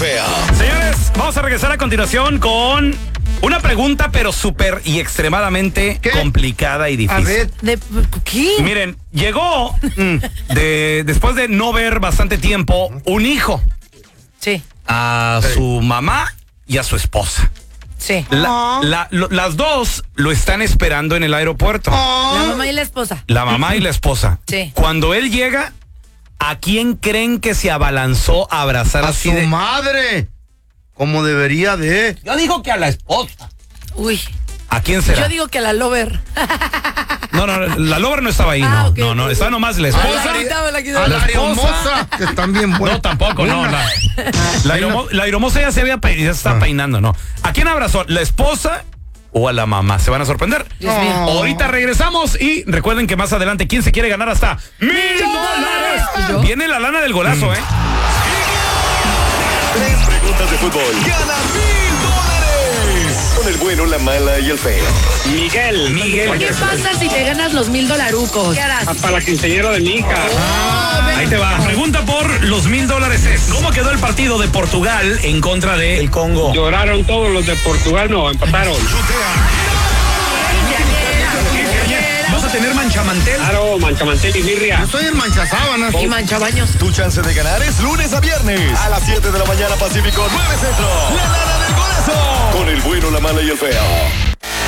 feo. Señores, vamos a regresar a continuación con una pregunta, pero súper y extremadamente complicada y difícil. A ver. ¿Qué? Miren, llegó después de no ver bastante tiempo un hijo Sí, a su mamá y a su esposa. sí. Las dos lo están esperando en el aeropuerto. La mamá y la esposa. La mamá y la esposa. Sí. Cuando él llega, ¿a quién creen que se abalanzó a abrazar A así su de... madre. Como debería de. Yo digo que a la esposa. Uy, ¿A quién será? yo digo que la lover. No, la lover no estaba ahí, Ah, ok. no, estaba nomás la esposa. La quitaba, la quitaba. A la esposa. hermosa, que están bien buenas. No, tampoco, no. La aeromoza ya se está peinando, no. ¿A quién abrazó? ¿La esposa o a la mamá? Se van a sorprender. Dios mío. Ahorita regresamos y recuerden que más adelante, ¿quién se quiere ganar hasta $1,000? ¿Yo? Viene la lana del golazo, 3 preguntas de fútbol. Gana $1,000. Con el bueno, la mala y el feo. Miguel. ¿Qué pasa si te ganas los $1,000? ¿Qué harás? Para la quinceañera de mi hija. Ahí te va. Pregunta por los $1,000 es: ¿cómo quedó el partido de Portugal en contra de el Congo? Lloraron todos los de Portugal, no, empataron. ¿Vas a tener manchamantel? Claro, manchamantel y birria. Yo estoy en manchasábanas. Y manchabaños. Tu chance de ganar es lunes a viernes a las 7 de la mañana Pacífico, 9 Centro. La lana del golazo. Con el bueno, la mala y el feo.